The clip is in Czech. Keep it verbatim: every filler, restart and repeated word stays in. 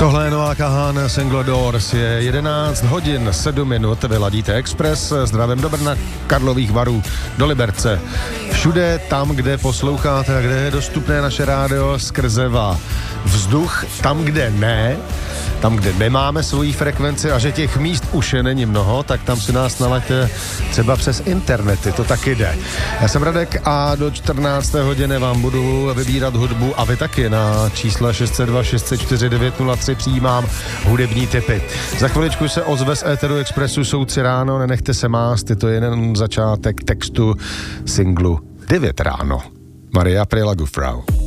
Tohle je Noah Kahan, Single Doors, je jedenáct hodin sedm minut, vyladíte Express, zdravím do Brna, Karlových Varů, do Liberce. Všude tam, kde posloucháte a kde je dostupné naše rádio skrze vzduch, tam, kde ne, tam, kde nemáme svoji frekvenci a že těch míst už je není mnoho, tak tam si nás nalaďte třeba přes internety, to taky jde. Já jsem Radek a do čtrnácté hodiny vám budu vybírat hudbu a vy taky na čísle šest set dva šest set čtyři devět nula tři přijímám hudební tipy. Za chviličku se ozve z éteru Expressu Soudci ráno, nenechte se mást, je to jeden začátek textu singlu devět ráno. Maria Prela Gufrau.